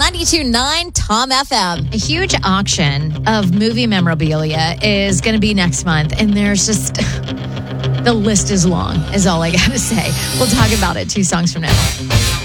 92.9 Tom FM. A huge auction of movie memorabilia is going to be next month, and there's just the list is long, is all I got to say. We'll talk about it 2 songs from now.